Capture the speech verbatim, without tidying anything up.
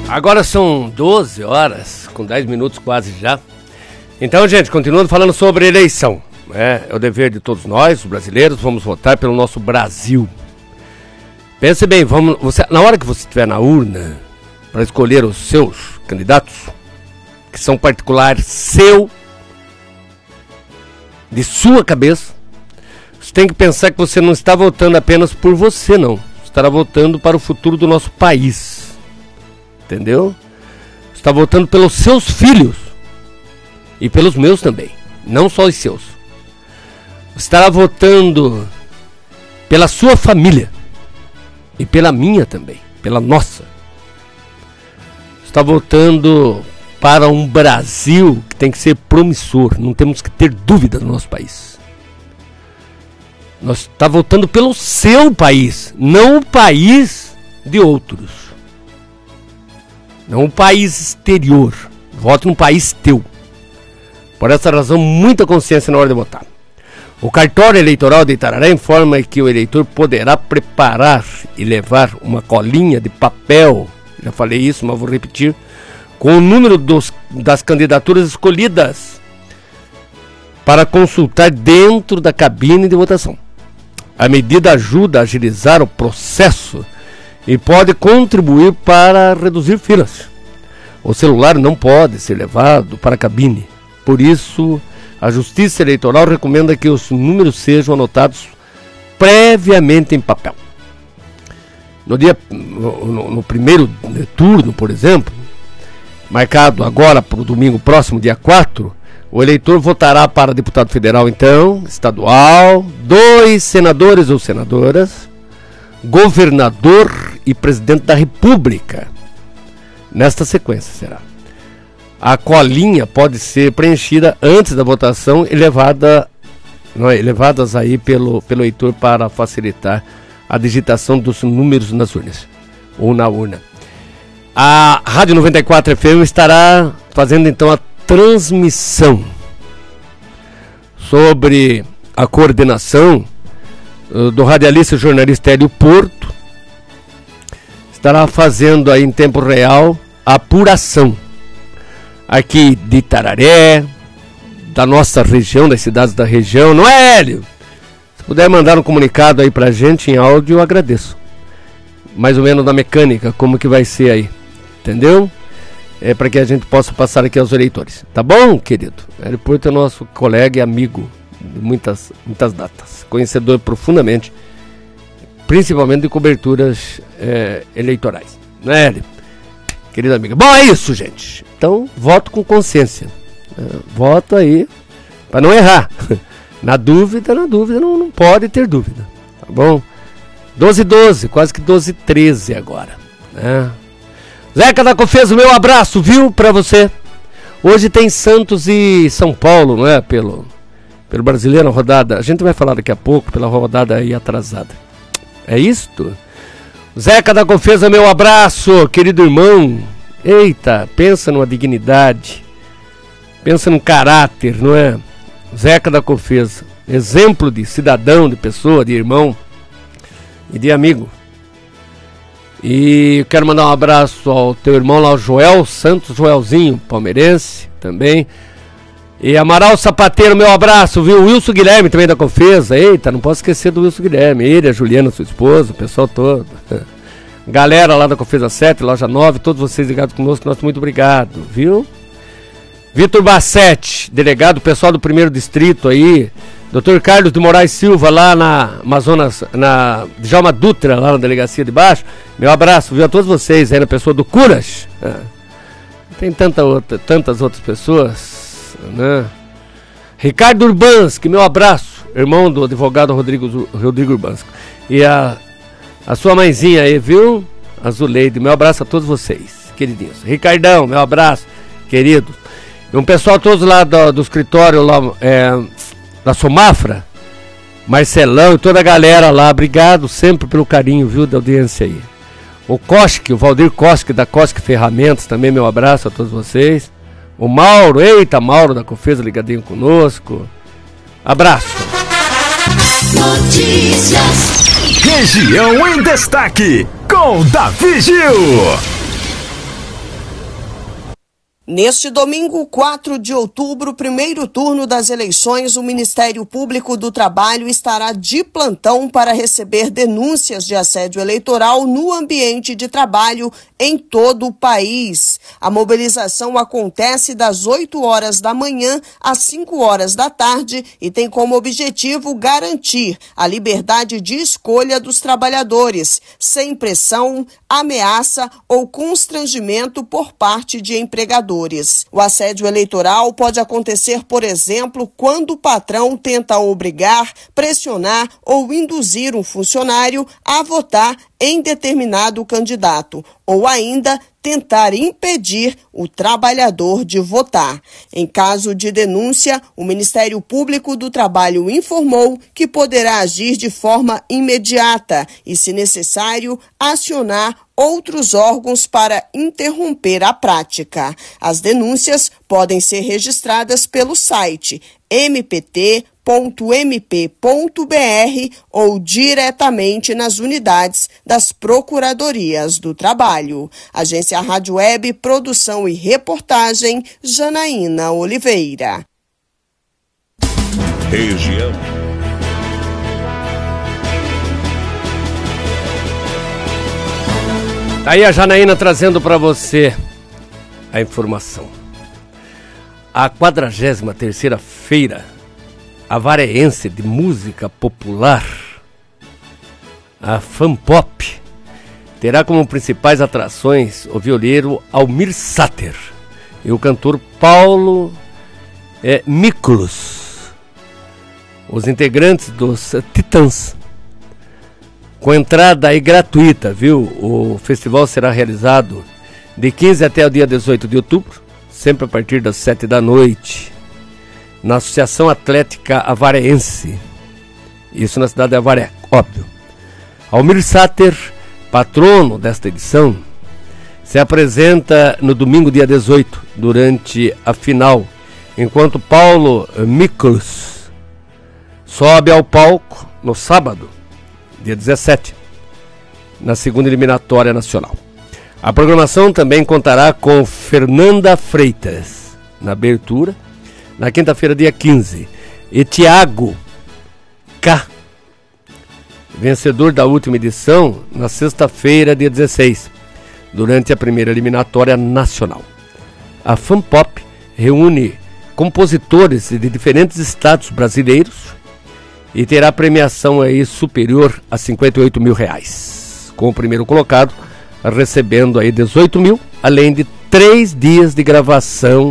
Agora são doze horas, com dez minutos quase já. Então, gente, continuando falando sobre eleição. É, é o dever de todos nós, os brasileiros, vamos votar pelo nosso Brasil. Pense bem, vamos, você, na hora que você estiver na urna para escolher os seus candidatos, que são particulares seu, de sua cabeça, você tem que pensar que você não está votando apenas por você, não. Você estará votando para o futuro do nosso país. Entendeu? Você está votando pelos seus filhos e pelos meus também, não só os seus. Você estará votando pela sua família e pela minha também, pela nossa. Você está votando para um Brasil que tem que ser promissor, não temos que ter dúvida no nosso país. Nós está votando pelo seu país, não o país de outros. Não o país exterior. Vote no país teu. Por essa razão, muita consciência na hora de votar. O cartório eleitoral de Itararé informa que o eleitor poderá preparar e levar uma colinha de papel, já falei isso, mas vou repetir, com o número dos, das candidaturas escolhidas para consultar dentro da cabine de votação. A medida ajuda a agilizar o processo e pode contribuir para reduzir filas. O celular não pode ser levado para a cabine. Por isso, a Justiça Eleitoral recomenda que os números sejam anotados previamente em papel. No, dia, no, no primeiro turno, por exemplo, marcado agora para o domingo próximo, dia quatro, o eleitor votará para deputado federal, então, estadual, dois senadores ou senadoras, governador e presidente da República. Nesta sequência será. A colinha pode ser preenchida antes da votação e levada, não é, levadas aí pelo, pelo eleitor para facilitar a digitação dos números nas urnas ou na urna. A Rádio noventa e quatro F M estará fazendo então a transmissão sobre a coordenação uh, do radialista e jornalista Hélio Porto. Estará fazendo aí em tempo real a apuração aqui de Itararé, da nossa região, das cidades da região, não é, Hélio? Se puder mandar um comunicado aí pra gente em áudio, eu agradeço. Mais ou menos na mecânica, como que vai ser aí, entendeu? É para que a gente possa passar aqui aos eleitores, tá bom, querido? Hélio Porto é nosso colega e amigo de muitas, muitas datas, conhecedor profundamente, principalmente de coberturas é, eleitorais, não é, Hélio? Querida amiga. Bom, é isso, gente. Então, voto com consciência. É, voto aí para não errar. Na dúvida, na dúvida, não, não pode ter dúvida. Tá bom? doze e doze, quase que doze e treze agora. Né? Zeca da Cofesa, meu abraço, viu, pra você. Hoje tem Santos e São Paulo, não é? Pelo, pelo Brasileiro, rodada. A gente vai falar daqui a pouco, pela rodada aí atrasada. É isto? Zeca da Cofesa, meu abraço, querido irmão. Eita, pensa numa dignidade. Pensa num caráter, não é? Zeca da Cofesa, exemplo de cidadão, de pessoa, de irmão e de amigo. E eu quero mandar um abraço ao teu irmão lá, o Joel Santos, Joelzinho, palmeirense também. E Amaral Sapateiro, meu abraço, viu? Wilson Guilherme também da Cofesa. Eita, não posso esquecer do Wilson Guilherme. Ele, a Juliana, sua esposa, o pessoal todo. Galera lá da Cofesa sete, loja nove, todos vocês ligados conosco, nosso muito obrigado, viu? Vitor Bassete, delegado, pessoal do primeiro distrito aí. doutor Carlos de Moraes Silva, lá na Amazonas, na Djalma Dutra, lá na delegacia de baixo. Meu abraço, viu, a todos vocês aí na pessoa do Curas. Ah, tem tanta outra, tantas outras pessoas, né? Ricardo Urbanski, meu abraço, irmão do advogado Rodrigo, Rodrigo Urbanski. E a, a sua mãezinha aí, viu? A Zuleide, meu abraço a todos vocês, queridinhos. Ricardão, meu abraço, querido. E um pessoal todos lá do, do escritório lá, é, da Somafra, Marcelão e toda a galera lá, obrigado sempre pelo carinho, viu, da audiência aí. O Koski, o Valdir Koski da Koski Ferramentas, também meu abraço a todos vocês. O Mauro, eita, Mauro da Cofesa ligadinho conosco. Abraço. Notícias. Região em Destaque, com Davi Gil. Neste domingo, quatro de outubro, primeiro turno das eleições, o Ministério Público do Trabalho estará de plantão para receber denúncias de assédio eleitoral no ambiente de trabalho em todo o país. A mobilização acontece das oito horas da manhã às cinco horas da tarde e tem como objetivo garantir a liberdade de escolha dos trabalhadores, sem pressão, ameaça ou constrangimento por parte de empregadores. O assédio eleitoral pode acontecer, por exemplo, quando o patrão tenta obrigar, pressionar ou induzir um funcionário a votar em determinado candidato, ou ainda tentar impedir o trabalhador de votar. Em caso de denúncia, o Ministério Público do Trabalho informou que poderá agir de forma imediata e, se necessário, acionar outros órgãos para interromper a prática. As denúncias podem ser registradas pelo site m p t ponto m p ponto b r ou diretamente nas unidades das Procuradorias do Trabalho. Agência Rádio Web, produção e reportagem, Janaína Oliveira. Região. Aí a Janaína trazendo para você a informação. A quadragésima terceira feira avareense de música popular, a Fanpop, terá como principais atrações o violeiro Almir Sater e o cantor Paulo é, Miklos, os integrantes dos Titãs, com entrada aí gratuita, viu? O festival será realizado de quinze até o dia dezoito de outubro, sempre a partir das sete da noite, na Associação Atlética Avareense, isso na cidade de Avaré, óbvio. Almir Sater, patrono desta edição, se apresenta no domingo, dia dezoito, durante a final, enquanto Paulo Miklos sobe ao palco no sábado, dia dezessete, na segunda eliminatória nacional. A programação também contará com Fernanda Freitas na abertura, na quinta-feira, dia quinze, e Tiago K, vencedor da última edição, na sexta-feira, dia dezesseis, durante a primeira eliminatória nacional. A Fanpop reúne compositores de diferentes estados brasileiros e terá premiação aí superior a cinquenta e oito mil reais, com o primeiro colocado recebendo aí dezoito mil, além de três dias de gravação